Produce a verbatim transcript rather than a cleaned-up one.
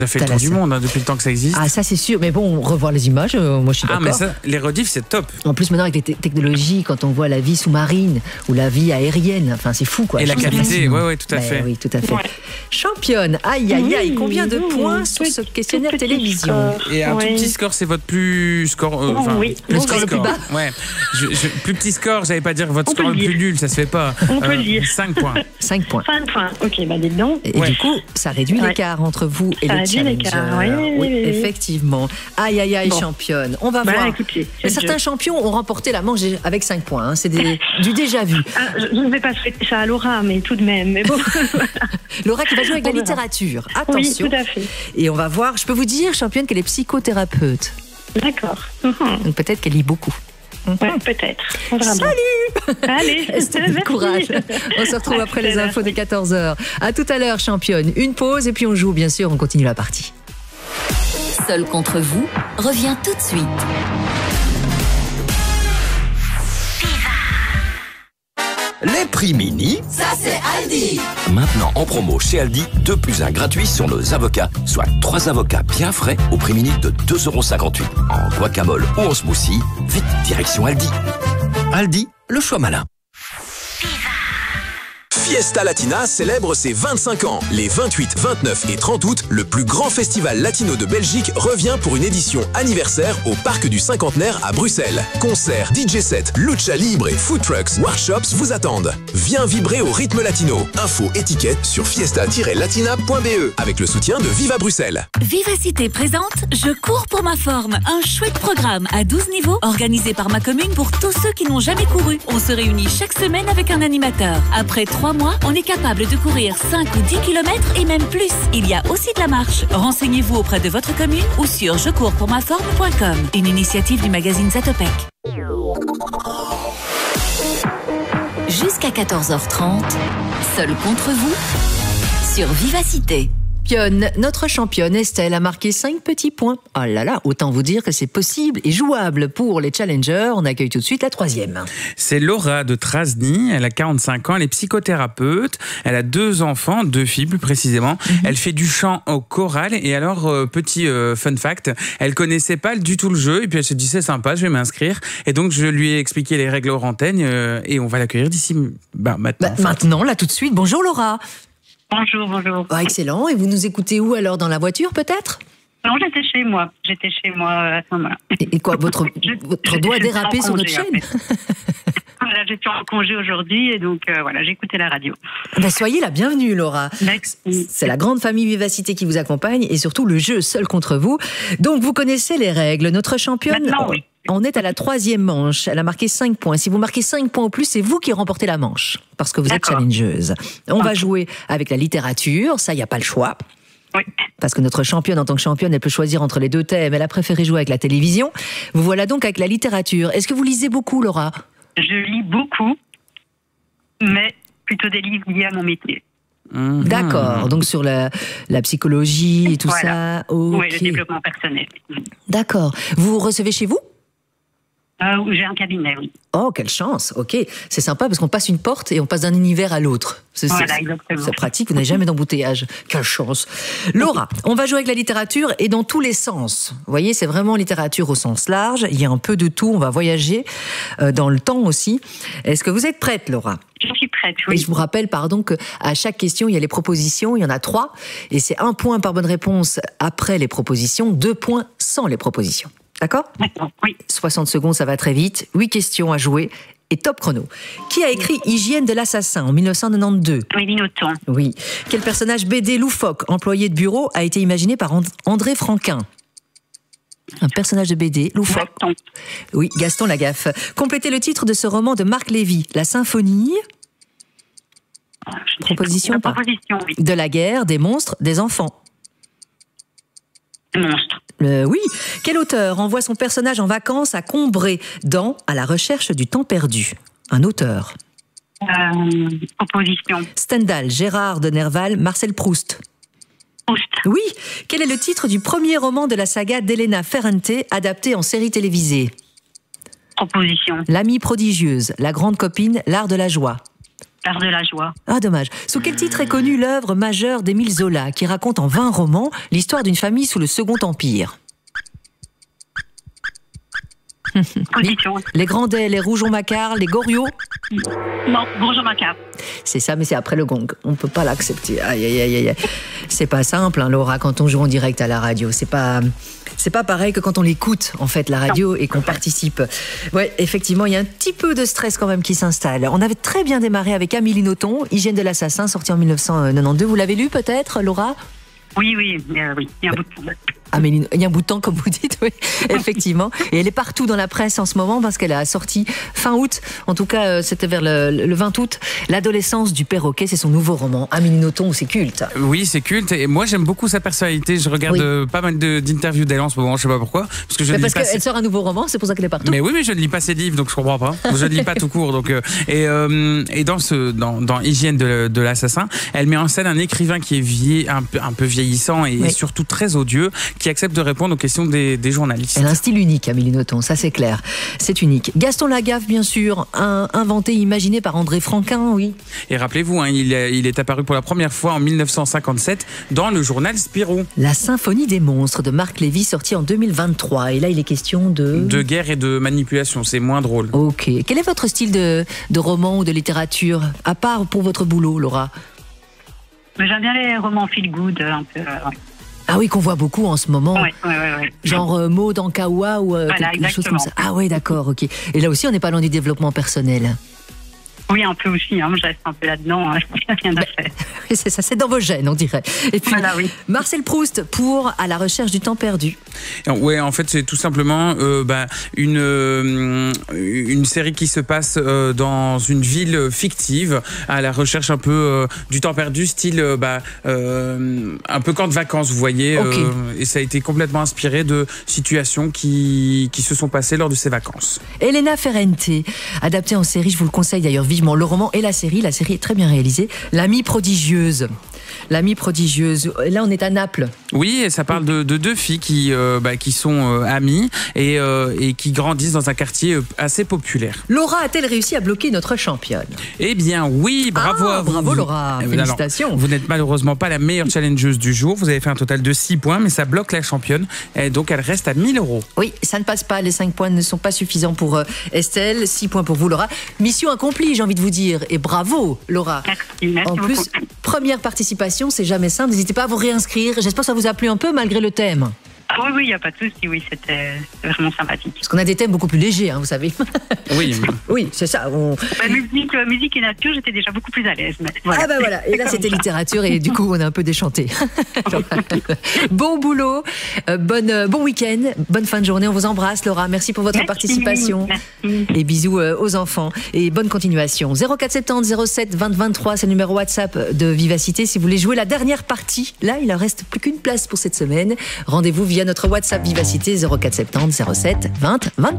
Ça fait le tour du monde hein, depuis le temps que ça existe. Ah, ça c'est sûr. Mais bon, revoir les images, euh, moi je suis d'accord. Ah, mais ça, les rediffs, c'est top. En plus, maintenant avec les te- technologies, quand on voit la vie sous-marine ou la vie aérienne, enfin c'est fou quoi. Et Je la trouve ça qualité, fascinant. ouais, ouais, tout à Ben fait. Oui, tout à fait. Ouais. Championne, aïe aïe aïe, Oui, combien de oui, points oui, sur tout- ce tout questionnaire petit télévision? score. Et un Ouais. tout petit score, c'est votre plus score. euh, enfin, Oui. Le score le plus bas. Ouais. Je, je- plus petit score, j'allais pas dire votre On peut score le le plus dire. nul, ça se fait pas. On peut le dire. cinq points. cinq points. Fin de point. Ok, bah dites donc. Et Ouais. du coup, ça réduit Ouais. l'écart entre vous et Ça le réduit challenger. l'écart, oui, oui, oui, oui. effectivement. Aïe, aïe, aïe, Bon. championne. On va Bah, voir. écoutez, c'est Mais le certains jeu. champions ont remporté la manche avec cinq points. hein. C'est des- du déjà vu. Ah, je je ne vais pas souhaiter ça à Laura, mais tout de même. Mais bon, Laura qui va jouer avec la On verra. littérature. oui, Attention. tout à fait. Et on va voir. Je peux vous dire, championne, qu'elle est psychothérapeute. D'accord. Mhm. Donc peut-être qu'elle lit beaucoup. Ouais, peut-être. On verra bien. Allez, Estelle, merci. courage. On se retrouve À après tout à les l'heure. infos de quatorze heures. À tout à l'heure, championne. Une pause et puis on joue, bien sûr. On continue la partie. Seul contre vous revient tout de suite. Les prix mini, Ça c'est Aldi. maintenant en promo chez Aldi, deux plus un gratuit sur nos avocats, soit trois avocats bien frais au prix mini de deux euros cinquante-huit. En guacamole ou en smoothie, vite direction Aldi. Aldi, le choix malin. Fiesta Latina célèbre ses vingt-cinq ans. Les vingt-huit, vingt-neuf et trente août, le plus grand festival latino de Belgique revient pour une édition anniversaire au Parc du Cinquantenaire à Bruxelles. Concerts, D J sets, lucha libre et food trucks, workshops vous attendent. Viens vibrer au rythme latino. Info étiquette sur fiesta tiret latina point b e avec le soutien de Viva Bruxelles. Vivacité présente Je cours pour ma forme. Un chouette programme à douze niveaux organisé par ma commune pour tous ceux qui n'ont jamais couru. On se réunit chaque semaine avec un animateur. Après trois mois, on est capable de courir cinq ou dix kilomètres et même plus. Il y a aussi de la marche. Renseignez-vous auprès de votre commune ou sur je cours pour ma forme point com. Une initiative du magazine Zatopek. Jusqu'à quatorze heures trente, seul contre vous sur Vivacité. Championne, notre championne Estelle a marqué cinq petits points. Oh là là, autant vous dire que c'est possible et jouable pour les challengers. On accueille tout de suite la troisième. C'est Laura de Trasny, elle a quarante-cinq ans, elle est psychothérapeute, elle a deux enfants, deux filles plus précisément. Mm-hmm. Elle fait du chant au choral et alors, euh, petit euh, fun fact, elle connaissait pas du tout le jeu et puis elle se dit c'est sympa, je vais m'inscrire. Et donc je lui ai expliqué les règles hors antenne euh, et on va l'accueillir d'ici bah, maintenant. Bah, maintenant, là tout de suite. Bonjour Laura. Bonjour, bonjour. Oh, excellent. Et vous nous écoutez où alors? Dans la voiture peut-être? Non, j'étais chez moi. J'étais chez moi à ce moment-là. Et, et quoi, votre, Je- votre je- doigt a je suis dérapé en sur notre congé, en chaîne? Voilà, j'étais en congé aujourd'hui et donc euh, voilà, j'écoutais la radio. Ben, soyez la bienvenue Laura. Merci. C'est la grande famille Vivacité qui vous accompagne et surtout le jeu seul contre vous. Donc vous connaissez les règles. Notre championne, Maintenant, oui. on est à la troisième manche. Elle a marqué cinq points. Si vous marquez cinq points au plus, c'est vous qui remportez la manche parce que vous êtes D'accord. challengeuse. On va jouer avec la littérature, ça, il n'y a pas le choix. Oui. Parce que notre championne, en tant que championne, elle peut choisir entre les deux thèmes. Elle a préféré jouer avec la télévision. Vous voilà donc avec la littérature. Est-ce que vous lisez beaucoup, Laura? Je lis beaucoup, mais plutôt des livres liés à mon métier. Mmh. D'accord. Donc sur la, la psychologie et tout Voilà. ça. Ok. Oui, le développement personnel. D'accord. Vous recevez chez vous? Euh, j'ai un cabinet, oui. Oh, quelle chance. Ok. C'est sympa parce qu'on passe une porte et on passe d'un univers à l'autre. C'est Voilà, c'est- exactement. c'est pratique, vous n'avez jamais d'embouteillage. Quelle chance. Laura, on va jouer avec la littérature et dans tous les sens. Vous voyez, c'est vraiment littérature au sens large. Il y a un peu de tout. On va voyager euh, dans le temps aussi. Est-ce que vous êtes prête, Laura? Je suis prête, Et oui. je vous rappelle, pardon, qu'à chaque question, il y a les propositions. Il y en a trois. Et c'est un point par bonne réponse après les propositions, deux points sans les propositions. D'accord? D'accord, oui. soixante secondes, ça va très vite. huit questions à jouer et top chrono. Qui a écrit Hygiène de l'assassin en dix-neuf cent quatre-vingt-douze? Méline Autant. Oui. Quel personnage B D loufoque, employé de bureau, a été imaginé par And- André Franquin? Un personnage de B D loufoque. Gaston. Oui, Gaston Lagaffe. Complétez le titre de ce roman de Marc Lévy, La Symphonie Je ne sais Proposition pas. pas. Proposition, oui. de la guerre, des monstres, des enfants. Monstre. Euh, oui. Quel auteur envoie son personnage en vacances à Combray dans À la recherche du temps perdu? Un auteur. Euh, proposition. Stendhal, Gérard de Nerval, Marcel Proust. Proust. Oui. Quel est le titre du premier roman de la saga d'Elena Ferrante adapté en série télévisée? Proposition. L'amie prodigieuse, La grande copine, L'art de la joie. Par de la joie. Ah, dommage. Sous quel titre est connue l'œuvre majeure d'Émile Zola, qui raconte en vingt romans l'histoire d'une famille sous le Second Empire? Condition. Les Grandets, les Rougon-Macquart, les Goriot? Non, bonjour Macab. C'est ça, mais c'est après le gong. On ne peut pas l'accepter. Aïe, aïe, aïe, aïe. C'est pas simple, hein, Laura, quand on joue en direct à la radio. C'est pas... C'est pas pareil que quand on l'écoute, en fait, la radio, et qu'on participe. Ouais, effectivement, il y a un petit peu de stress quand même qui s'installe. On avait très bien démarré avec Amélie Nothomb, Hygiène de l'assassin, sorti en mille neuf cent quatre-vingt-douze. Vous l'avez lu peut-être, Laura? Oui, oui, euh, oui, il y a un bout de temps. Amélie, il y a un bout de temps, comme vous dites, oui, effectivement. Et elle est partout dans la presse en ce moment parce qu'elle a sorti fin août, en tout cas, c'était vers le, le vingt août, L'adolescence du perroquet, c'est son nouveau roman. Amélie Nothomb, c'est culte. Oui, c'est culte. Et moi, j'aime beaucoup sa personnalité. Je regarde Oui. euh, pas mal de- d'interviews d'elle en ce moment, je sais pas pourquoi. Parce que je Mais ne lis parce pas. qu'elle ses- sort un nouveau roman, c'est pour ça qu'elle est partout. Mais oui, mais je ne lis pas ses livres, donc je comprends pas. Je ne lis pas tout court. Donc, euh, et, euh, et dans, ce, dans, dans Hygiène de, de l'assassin, elle met en scène un écrivain qui est vieilli, un, peu, un peu vieillissant et, Oui. et surtout très odieux, qui accepte de répondre aux questions des, des journalistes. Elle a un style unique, Amélie Nothomb, ça c'est clair. C'est unique. Gaston Lagaffe, bien sûr, un, inventé, imaginé par André Franquin, oui. Et rappelez-vous, hein, il, est, il est apparu pour la première fois en mille neuf cent cinquante-sept dans le journal Spirou. La Symphonie des monstres de Marc Lévy, sorti en deux mille vingt-trois. Et là, il est question de... De guerre et de manipulation, c'est moins drôle. Ok. Quel est votre style de, de roman ou de littérature, à part pour votre boulot, Laura? Mais j'aime bien les romans feel good, un peu. euh, ouais. Ah oui, qu'on voit beaucoup en ce moment. Ouais, ouais, ouais, ouais. Genre euh, Maud en Kawa ou euh, Voilà, quelque chose comme ça. exactement. Ah oui, d'accord, ok. Et là aussi, on n'est pas loin du développement personnel. Oui, un peu aussi. Hein. Moi, je reste un peu là-dedans. Il n'y a rien à faire. Oui, c'est ça, c'est dans vos gènes, on dirait. Et puis, Voilà, oui. Marcel Proust pour À la recherche du temps perdu. Ouais, en fait, c'est tout simplement euh, bah, une, euh, une série qui se passe euh, dans une ville fictive, à la recherche un peu euh, du temps perdu, style euh, bah, euh, un peu camp de vacances, vous voyez. Ok. euh, et ça a été complètement inspiré de situations qui, qui se sont passées lors de ces vacances. Elena Ferrante, adaptée en série, je vous le conseille d'ailleurs vivement, le roman et la série. La série est très bien réalisée. L'amie prodigieuse. L'amie prodigieuse. Là, on est à Naples. Oui, et ça parle de, de deux filles qui, euh, bah, qui sont euh, amies et, euh, et qui grandissent dans un quartier euh, assez populaire. Laura a-t-elle réussi à bloquer notre championne? Eh bien, oui, bravo Ah, à vous. bravo, Laura. Euh, Félicitations. alors, vous n'êtes malheureusement pas la meilleure challengeuse du jour. Vous avez fait un total de six points, mais ça bloque la championne. Et donc, elle reste à mille euros. Oui, ça ne passe pas. Les cinq points ne sont pas suffisants pour euh, Estelle. six points pour vous, Laura. Mission accomplie, j'ai envie de vous dire. Et bravo, Laura. Merci, merci En beaucoup. plus, première participation, c'est jamais simple. N'hésitez pas à vous réinscrire. J'espère que ça vous a plu un peu malgré le thème. Ah oui, oui, il n'y a pas de souci. Oui, c'était vraiment sympathique. Parce qu'on a des thèmes beaucoup plus légers, hein, vous savez. Oui. Oui, c'est ça. on- Bah, musique, euh, musique et nature, j'étais déjà beaucoup plus à l'aise. mais voilà. Ah ben voilà, et là C'est c'était comme ça. littérature et du coup on a un peu déchanté. Bon boulot, euh, bonne, euh, bon week-end, bonne fin de journée, on vous embrasse Laura, merci pour votre Merci, participation. merci. Et bisous euh, aux enfants et bonne continuation. zéro quatre soixante-dix zéro sept vingt vingt-trois, c'est le numéro WhatsApp de Vivacité. Si vous voulez jouer la dernière partie, là il ne reste plus qu'une place pour cette semaine. Rendez-vous via notre WhatsApp Vivacité zéro quatre soixante-dix zéro sept vingt vingt-trois.